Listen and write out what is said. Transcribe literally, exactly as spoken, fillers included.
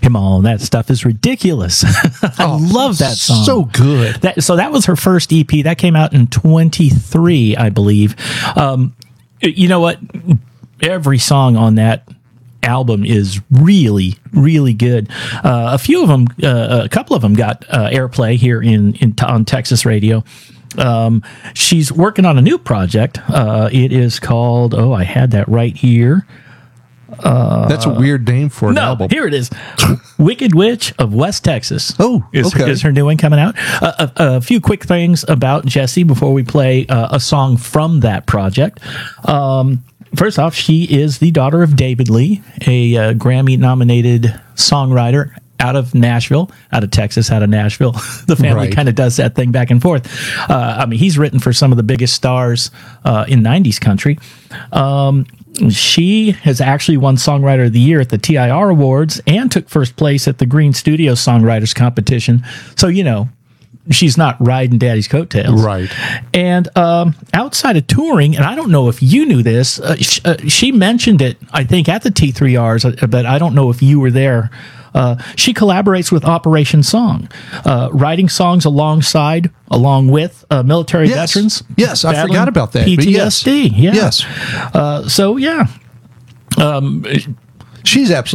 Come on, that stuff is ridiculous. I Oh, love that song. So good. That, so that was her first E P. That came out in twenty-three, I believe. Um, you know what? Every song on that album is really, really good. Uh, a few of them, uh, a couple of them got uh, airplay here in, in on Texas radio. Um, she's working on a new project. Uh, it is called, oh, I had that right here. Uh, That's a weird name for an no, album. Here it is. Wicked Witch of West Texas. Oh, is, okay. is her new one coming out. Uh, a, a few quick things about Jessie before we play uh, a song from that project. Um, first off, she is the daughter of David Lee, a uh, Grammy-nominated songwriter out of Nashville, out of Texas, out of Nashville. The family Right. kind of does that thing back and forth. Uh, I mean, he's written for some of the biggest stars uh, in nineties country. Um, she has actually won Songwriter of the Year at the T I R Awards and took first place at the Green Studio Songwriters Competition. So, you know, she's not riding daddy's coattails. Right. And um, outside of touring, and I don't know if you knew this, uh, sh- uh, she mentioned it, I think, at the T three Rs, uh, but I don't know if you were there. Uh, she collaborates with Operation Song, uh, writing songs alongside, along with uh, military Yes. veterans. Yes, I battling forgot about that, P but T S D. yes. Yeah. Yes. Uh, so, yeah. Um, She's absolutely